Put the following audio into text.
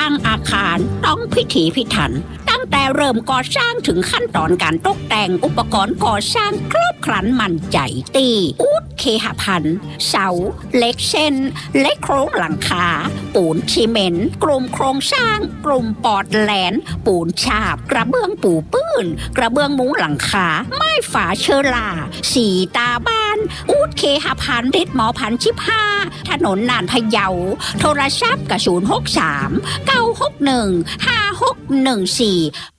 างอาคารต้องพิถีพิถันตั้งแต่เริ่มก่อสร้างถึงขั้นตอนการตกแต่งอุปกรณ์ก่อสร้างครบครันมั่นใจตีอูดเคหพันธ์เสาเหล็กเส้นเล็กโครงหลังคาปูนซีเมนต์กลุ่มโครงสร้างกลุ่มปอดแหลนปูนฉาบกระเบื้องปูปื้นกระเบื้องมุ้งหลังคาไม้ฝาเชอราสีตาบ้านอูดเคหพันธ์ฤทธิ์หมอพันชิบห้าถนนนานพะเยาโทรศัพท์กับ063 961 5614